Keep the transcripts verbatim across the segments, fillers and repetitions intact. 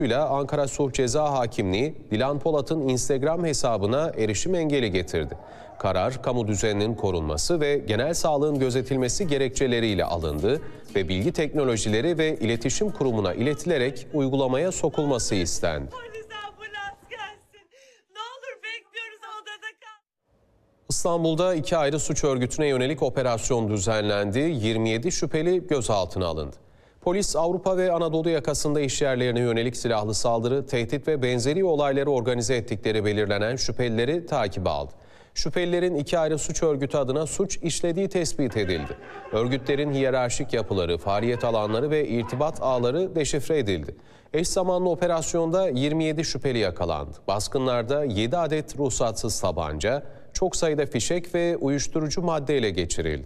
Ankara Sulh Ceza Hakimliği, Dilan Polat'ın Instagram hesabına erişim engeli getirdi. Karar, kamu düzeninin korunması ve genel sağlığın gözetilmesi gerekçeleriyle alındı ve Bilgi Teknolojileri ve İletişim Kurumu'na iletilerek uygulamaya sokulması istendi. İstanbul'da iki ayrı suç örgütüne yönelik operasyon düzenlendi. yirmi yedi şüpheli gözaltına alındı. Polis, Avrupa ve Anadolu yakasında işyerlerine yönelik silahlı saldırı, tehdit ve benzeri olayları organize ettikleri belirlenen şüphelileri takibe aldı. Şüphelilerin iki ayrı suç örgütü adına suç işlediği tespit edildi. Örgütlerin hiyerarşik yapıları, faaliyet alanları ve irtibat ağları deşifre edildi. Eş zamanlı operasyonda yirmi yedi şüpheli yakalandı. Baskınlarda yedi adet ruhsatsız tabanca, çok sayıda fişek ve uyuşturucu madde ele geçirildi.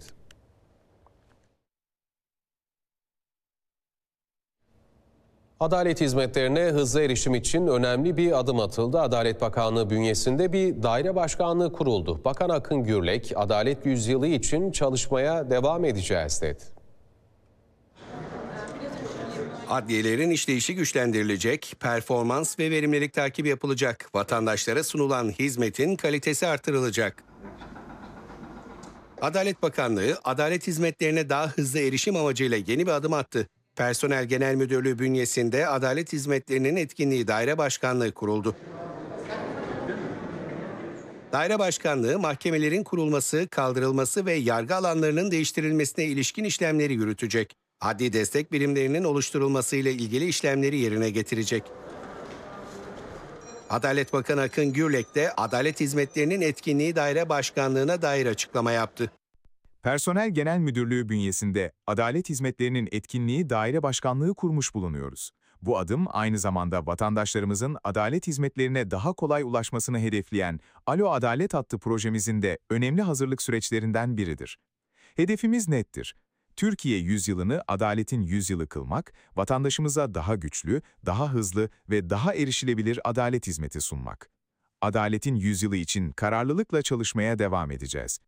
Adalet hizmetlerine hızlı erişim için önemli bir adım atıldı. Adalet Bakanlığı bünyesinde bir daire başkanlığı kuruldu. Bakan Akın Gürlek, Adalet Yüzyılı için çalışmaya devam edeceğiz dedi. Adliyelerin işleyişi güçlendirilecek, performans ve verimlilik takibi yapılacak, vatandaşlara sunulan hizmetin kalitesi artırılacak. Adalet Bakanlığı, adalet hizmetlerine daha hızlı erişim amacıyla yeni bir adım attı. Personel Genel Müdürlüğü bünyesinde Adalet Hizmetlerinin Etkinliği Daire Başkanlığı kuruldu. Daire Başkanlığı, mahkemelerin kurulması, kaldırılması ve yargı alanlarının değiştirilmesine ilişkin işlemleri yürütecek. Adli destek birimlerinin oluşturulmasıyla ilgili işlemleri yerine getirecek. Adalet Bakanı Akın Gürlek de Adalet Hizmetlerinin Etkinliği Daire Başkanlığı'na dair açıklama yaptı. Personel Genel Müdürlüğü bünyesinde Adalet Hizmetlerinin Etkinliği Daire Başkanlığı kurmuş bulunuyoruz. Bu adım aynı zamanda vatandaşlarımızın adalet hizmetlerine daha kolay ulaşmasını hedefleyen Alo Adalet hattı projemizin de önemli hazırlık süreçlerinden biridir. Hedefimiz nettir. Türkiye yüzyılını adaletin yüzyılı kılmak, vatandaşımıza daha güçlü, daha hızlı ve daha erişilebilir adalet hizmeti sunmak. Adaletin yüzyılı için kararlılıkla çalışmaya devam edeceğiz.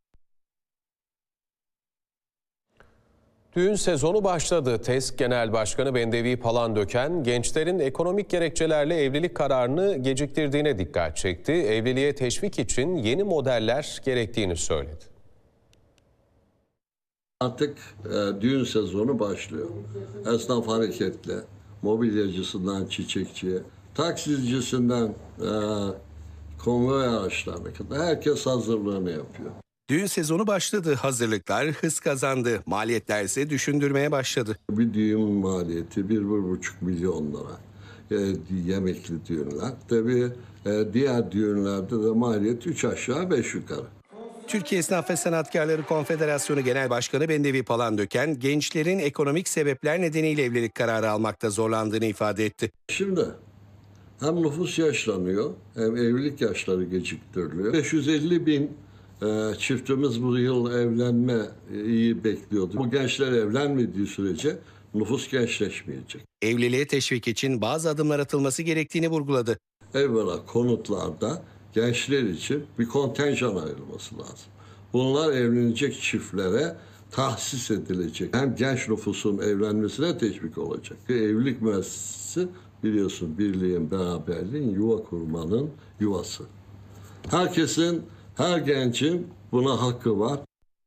Düğün sezonu başladı. TESK Genel Başkanı Bendevi Palandöken, gençlerin ekonomik gerekçelerle evlilik kararını geciktirdiğine dikkat çekti. Evliliğe teşvik için yeni modeller gerektiğini söyledi. Artık e, düğün sezonu başlıyor. Esnaf hareketli, mobilyacısından çiçekçiye, taksicisinden e, konvoy araçlarına kadar herkes hazırlığını yapıyor. Düğün sezonu başladı, hazırlıklar hız kazandı, maliyetler ise düşündürmeye başladı. Bir düğün maliyeti bir, bir buçuk milyon lira. E, yemekli düğünler. Tabii e, diğer düğünlerde de maliyet üç aşağı beş yukarı. Türkiye Esnaf ve Sanatkarları Konfederasyonu Genel Başkanı Bendevi Palandöken, gençlerin ekonomik sebepler nedeniyle evlilik kararı almakta zorlandığını ifade etti. Şimdi hem nüfus yaşlanıyor hem evlilik yaşları geciktiriliyor. beş yüz elli bin e, çiftimiz bu yıl evlenme iyi bekliyordu. Bu gençler evlenmediği sürece nüfus gençleşmeyecek. Evliliğe teşvik için bazı adımlar atılması gerektiğini vurguladı. Evvela konutlarda gençler için bir kontenjan ayrılması lazım. Bunlar evlenecek çiftlere tahsis edilecek. Hem genç nüfusun evlenmesine teşvik olacak. Evlilik müessesesi biliyorsun birliğin, beraberliğin, yuva kurmanın yuvası. Herkesin, her gencin buna hakkı var.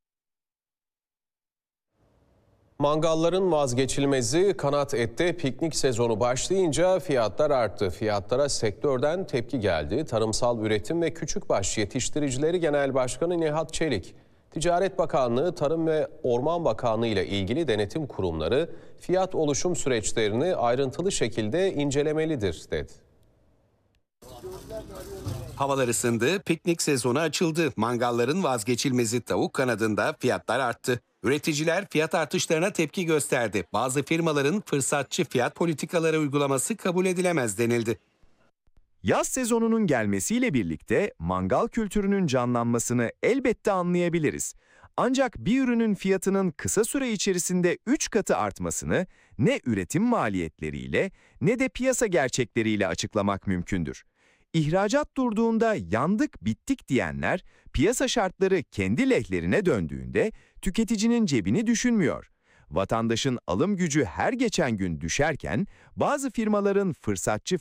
Mangalların vazgeçilmezi kanat ette piknik sezonu başlayınca fiyatlar arttı. Fiyatlara sektörden tepki geldi. Tarımsal Üretim ve Küçükbaş Yetiştiricileri Genel Başkanı Nihat Çelik, Ticaret Bakanlığı, Tarım ve Orman Bakanlığı ile ilgili denetim kurumları fiyat oluşum süreçlerini ayrıntılı şekilde incelemelidir dedi. Havalar ısındı, piknik sezonu açıldı. Mangalların vazgeçilmezi tavuk kanadında fiyatlar arttı. Üreticiler fiyat artışlarına tepki gösterdi. Bazı firmaların fırsatçı fiyat politikaları uygulaması kabul edilemez denildi. Yaz sezonunun gelmesiyle birlikte mangal kültürünün canlanmasını elbette anlayabiliriz. Ancak bir ürünün fiyatının kısa süre içerisinde üç katı artmasını ne üretim maliyetleriyle ne de piyasa gerçekleriyle açıklamak mümkündür. İhracat durduğunda yandık bittik diyenler, piyasa şartları kendi lehlerine döndüğünde tüketicinin cebini düşünmüyor. Vatandaşın alım gücü her geçen gün düşerken, bazı firmaların fırsatçı